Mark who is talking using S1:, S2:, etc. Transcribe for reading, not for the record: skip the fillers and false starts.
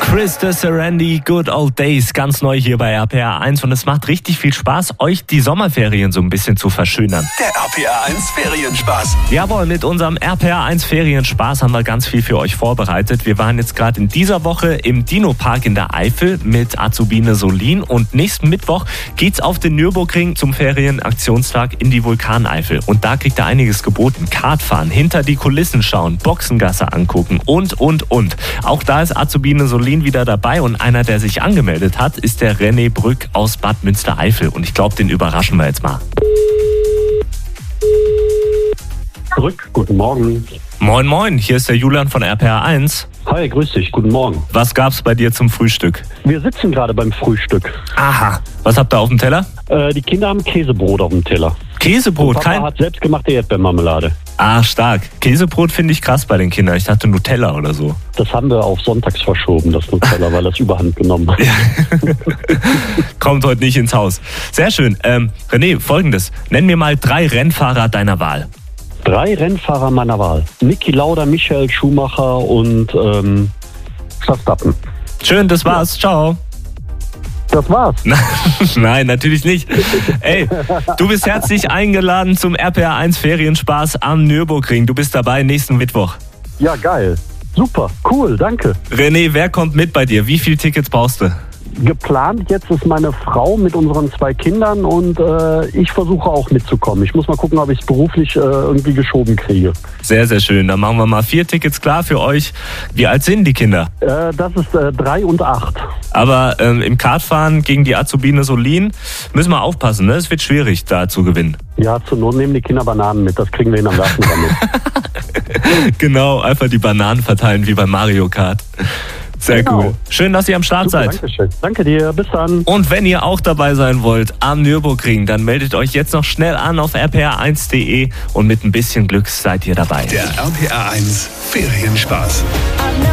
S1: Krista Serendi, Good Old Days, ganz neu hier bei RPR 1 und es macht richtig viel Spaß, euch die Sommerferien so ein bisschen zu verschönern.
S2: Der RPR 1 Ferienspaß.
S1: Jawohl, mit unserem RPR 1 Ferienspaß haben wir ganz viel für euch vorbereitet. Wir waren jetzt gerade in dieser Woche im Dino-Park in der Eifel mit Azubine Solin und nächsten Mittwoch geht's auf den Nürburgring zum Ferienaktionstag in die Vulkaneifel. Und da kriegt ihr einiges geboten. Kartfahren, hinter die Kulissen schauen, Boxengasse angucken und. Auch da ist Azubine Solin wieder dabei und einer, der sich angemeldet hat, ist der René Brück aus Bad Münstereifel. Und ich glaube, den überraschen wir jetzt mal.
S3: Brück, guten Morgen.
S1: Moin, moin, hier ist der Julian von RPR 1.
S3: Hi, grüß dich, guten Morgen.
S1: Was gab's bei dir zum Frühstück?
S3: Wir sitzen gerade beim Frühstück.
S1: Aha, was habt ihr auf dem Teller?
S3: Die Kinder haben Käsebrot auf dem Teller.
S1: Käsebrot,
S3: Papa hat selbstgemachte Erdbeermarmelade.
S1: Ah, stark. Käsebrot finde ich krass bei den Kindern. Ich dachte Nutella oder so.
S3: Das haben wir auf sonntags verschoben, das Nutella, weil das überhand genommen hat.
S1: Kommt heute nicht ins Haus. Sehr schön. René, folgendes. Nenn mir mal 3 Rennfahrer deiner Wahl.
S3: 3 Rennfahrer meiner Wahl. Niki Lauda, Michael Schumacher und Verstappen.
S1: Schön, das war's. Ciao.
S3: Das war's.
S1: Nein, natürlich nicht. Ey, du bist herzlich eingeladen zum RPR 1 Ferienspaß am Nürburgring. Du bist dabei nächsten Mittwoch.
S3: Ja, geil. Super, cool, danke.
S1: René, wer kommt mit bei dir? Wie viele Tickets brauchst du?
S3: Geplant jetzt ist meine Frau mit unseren 2 Kindern und ich versuche auch mitzukommen. Ich muss mal gucken, ob ich es beruflich irgendwie geschoben kriege.
S1: Sehr, sehr schön. Dann machen wir mal 4 Tickets klar für euch. Wie alt sind die Kinder?
S3: Das ist 3 und 8.
S1: Aber im Kartfahren gegen die Azubine Solin müssen wir aufpassen, ne? Es wird schwierig, da zu gewinnen.
S3: Ja, zur Not nehmen die Kinder Bananen mit. Das kriegen wir hin am Garten damit.
S1: Genau, einfach die Bananen verteilen wie bei Mario Kart. Sehr
S3: genau.
S1: cool. Schön, dass ihr am Start seid.
S3: Dankeschön. Danke dir. Bis dann.
S1: Und wenn ihr auch dabei sein wollt am Nürburgring, dann meldet euch jetzt noch schnell an auf rpr1.de und mit ein bisschen Glück seid ihr dabei.
S2: Der RPR 1 Ferienspaß.